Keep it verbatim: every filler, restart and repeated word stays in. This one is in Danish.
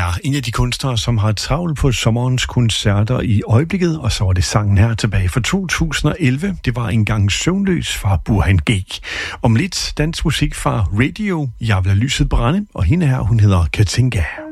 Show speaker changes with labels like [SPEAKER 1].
[SPEAKER 1] er en af de kunstnere, som har travlt på sommerens koncerter i øjeblikket, og så var det sangen her tilbage fra to tusind og elleve. Det var engang Søvnløs fra Burhan G. Om lidt dansk musik fra Radio. Jeg vil have lyset brænde, og hende her, hun hedder Katinka.